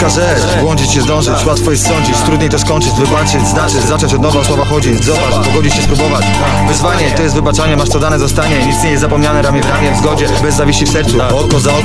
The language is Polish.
ciężka rzecz, błądzić się zdążyć, łatwo jest sądzić, trudniej to skończyć, wybaczyć, znaczy zacząć od nowa, słowa chodzić, zobacz, pogodzić się, spróbować. Wyzwanie to jest wybaczanie, masz co dane zostanie, nic nie jest zapomniane, ramię w ramię, w zgodzie, bez zawiści w sercu, oko za oko.